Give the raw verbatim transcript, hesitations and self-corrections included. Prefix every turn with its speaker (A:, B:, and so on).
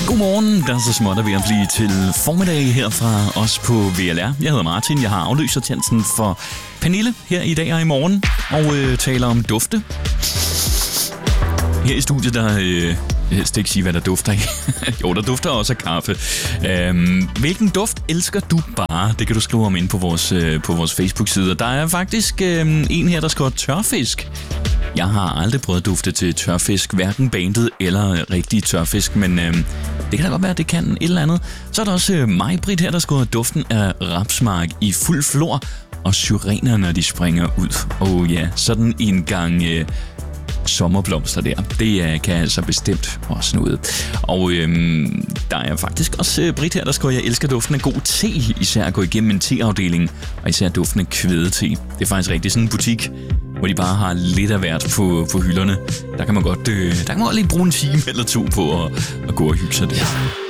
A: Godmorgen, der er så småt at ved at blive til formiddag her fra os på V L R. Jeg hedder Martin, jeg har afløsertjenesten for Pernille her i dag og i morgen, og øh, taler om dufte. Her i studiet, der øh, helst ikke sige, hvad der dufter af. Jo, der dufter også af kaffe. Øhm, hvilken duft elsker du bare? Det kan du skrive om ind på vores, øh, på vores Facebook-side. Der er faktisk øh, en her, der skriver tørfisk. Jeg har aldrig prøvet at dufte til tørfisk, hverken bandet eller rigtig tørfisk, men øh, det kan da godt være, at det kan et eller andet. Så er der også øh, Maj-Brit her, der skriver duften af rapsmark i fuld flor og syrener, når de springer ud. Og ja, sådan en gang øh, sommerblomster der. Det øh, kan altså bestemt også noget. Og øh, der er faktisk også øh, Brit her, der skriver, jeg elsker duften af god te, især at gå igennem en teafdeling, og især duften af kvædete. Det er faktisk rigtig sådan en butik, hvor de bare har lidt af hvert på, på hylderne. Der kan man godt, øh, der kan man godt lige bruge en time eller to på at, at gå og hygge sig der.